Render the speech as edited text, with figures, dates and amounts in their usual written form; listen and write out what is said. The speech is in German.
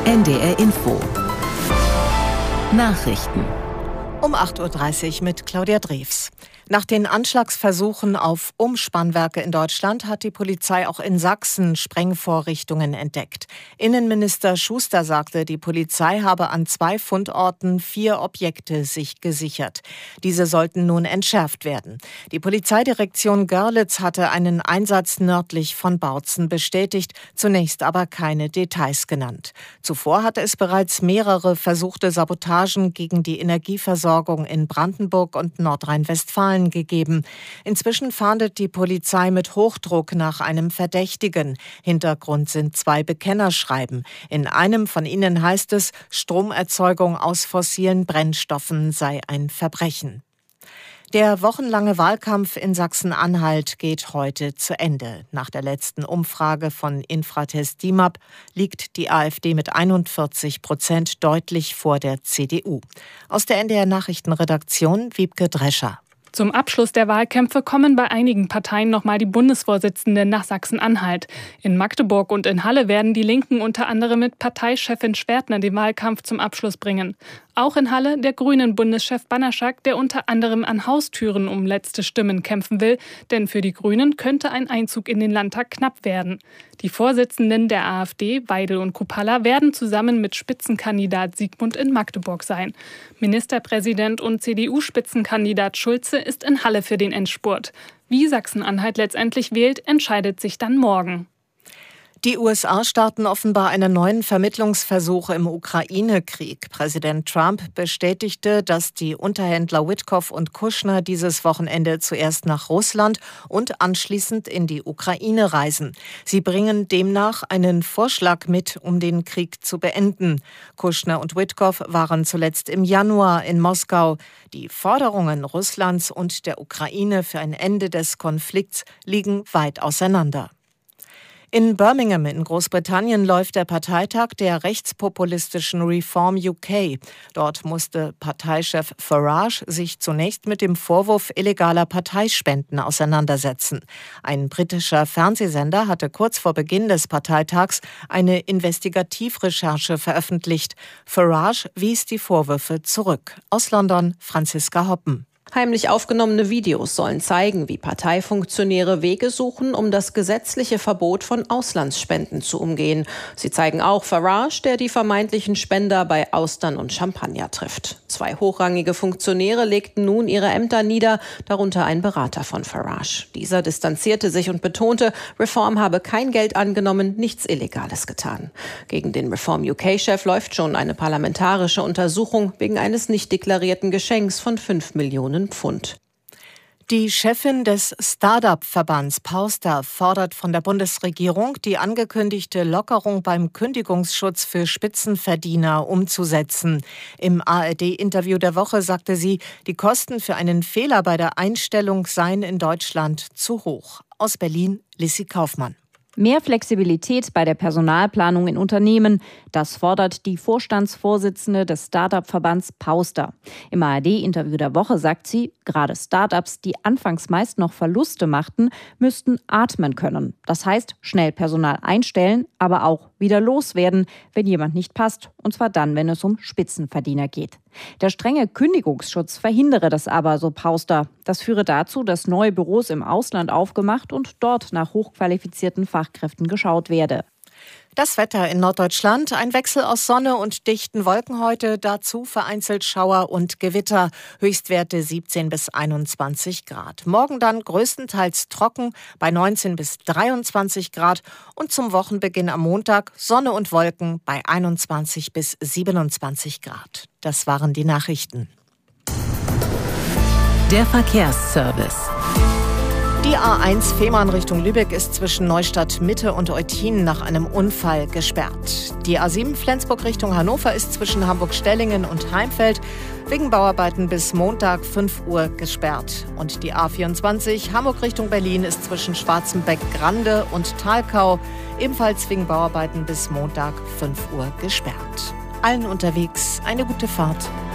NDR Info. Nachrichten. Um 8.30 Uhr mit Claudia Drews. Nach den Anschlagsversuchen auf Umspannwerke in Deutschland hat die Polizei auch in Sachsen Sprengvorrichtungen entdeckt. Innenminister Schuster sagte, die Polizei habe an 2 Fundorten 4 Objekte sich gesichert. Diese sollten nun entschärft werden. Die Polizeidirektion Görlitz hatte einen Einsatz nördlich von Bautzen bestätigt, zunächst aber keine Details genannt. Zuvor hatte es bereits mehrere versuchte Sabotagen gegen die Energieversorgung in Brandenburg und Nordrhein-Westfalen gegeben. Inzwischen fahndet die Polizei mit Hochdruck nach einem Verdächtigen. Hintergrund sind 2 Bekennerschreiben. In einem von ihnen heißt es, Stromerzeugung aus fossilen Brennstoffen sei ein Verbrechen. Der wochenlange Wahlkampf in Sachsen-Anhalt geht heute zu Ende. Nach der letzten Umfrage von Infratest DIMAP liegt die AfD mit 41% deutlich vor der CDU. Aus der NDR Nachrichtenredaktion Wiebke Drescher. Zum Abschluss der Wahlkämpfe kommen bei einigen Parteien nochmal die Bundesvorsitzenden nach Sachsen-Anhalt. In Magdeburg und in Halle werden die Linken unter anderem mit Parteichefin Schwertner den Wahlkampf zum Abschluss bringen. Auch in Halle der Grünen-Bundeschef Banaschak, der unter anderem an Haustüren um letzte Stimmen kämpfen will, denn für die Grünen könnte ein Einzug in den Landtag knapp werden. Die Vorsitzenden der AfD, Weidel und Kupala, werden zusammen mit Spitzenkandidat Siegmund in Magdeburg sein. Ministerpräsident und CDU-Spitzenkandidat Schulze ist in Halle für den Endspurt. Wie Sachsen-Anhalt letztendlich wählt, entscheidet sich dann morgen. Die USA starten offenbar einen neuen Vermittlungsversuch im Ukraine-Krieg. Präsident Trump bestätigte, dass die Unterhändler Witkoff und Kushner dieses Wochenende zuerst nach Russland und anschließend in die Ukraine reisen. Sie bringen demnach einen Vorschlag mit, um den Krieg zu beenden. Kushner und Witkoff waren zuletzt im Januar in Moskau. Die Forderungen Russlands und der Ukraine für ein Ende des Konflikts liegen weit auseinander. In Birmingham in Großbritannien läuft der Parteitag der rechtspopulistischen Reform UK. Dort musste Parteichef Farage sich zunächst mit dem Vorwurf illegaler Parteispenden auseinandersetzen. Ein britischer Fernsehsender hatte kurz vor Beginn des Parteitags eine Investigativrecherche veröffentlicht. Farage wies die Vorwürfe zurück. Aus London Franziska Hoppen. Heimlich aufgenommene Videos sollen zeigen, wie Parteifunktionäre Wege suchen, um das gesetzliche Verbot von Auslandsspenden zu umgehen. Sie zeigen auch Farage, der die vermeintlichen Spender bei Austern und Champagner trifft. 2 hochrangige Funktionäre legten nun ihre Ämter nieder, darunter ein Berater von Farage. Dieser distanzierte sich und betonte, Reform habe kein Geld angenommen, nichts Illegales getan. Gegen den Reform UK-Chef läuft schon eine parlamentarische Untersuchung wegen eines nicht deklarierten Geschenks von 5 Millionen Pfund. Die Chefin des Start-up-Verbands Pauster fordert von der Bundesregierung, die angekündigte Lockerung beim Kündigungsschutz für Spitzenverdiener umzusetzen. Im ARD-Interview der Woche sagte sie, die Kosten für einen Fehler bei der Einstellung seien in Deutschland zu hoch. Aus Berlin Lissi Kaufmann. Mehr Flexibilität bei der Personalplanung in Unternehmen, das fordert die Vorstandsvorsitzende des Start-up-Verbands Pauster. Im ARD-Interview der Woche sagt sie, gerade Start-ups, die anfangs meist noch Verluste machten, müssten atmen können. Das heißt, schnell Personal einstellen, aber auch wieder loswerden, wenn jemand nicht passt. Und zwar dann, wenn es um Spitzenverdiener geht. Der strenge Kündigungsschutz verhindere das aber, so Pauster. Das führe dazu, dass neue Büros im Ausland aufgemacht und dort nach hochqualifizierten Fachkräften geschaut werde. Das Wetter in Norddeutschland, ein Wechsel aus Sonne und dichten Wolken heute, dazu vereinzelt Schauer und Gewitter, Höchstwerte 17 bis 21 Grad. Morgen dann größtenteils trocken bei 19 bis 23 Grad und zum Wochenbeginn am Montag Sonne und Wolken bei 21 bis 27 Grad. Das waren die Nachrichten. Der Verkehrsservice. Die A1 Fehmarn Richtung Lübeck ist zwischen Neustadt Mitte und Eutin nach einem Unfall gesperrt. Die A7 Flensburg Richtung Hannover ist zwischen Hamburg-Stellingen und Heimfeld wegen Bauarbeiten bis Montag 5 Uhr gesperrt. Und die A24 Hamburg Richtung Berlin ist zwischen Schwarzenbeck-Grande und Thalkau ebenfalls wegen Bauarbeiten bis Montag 5 Uhr gesperrt. Allen unterwegs eine gute Fahrt.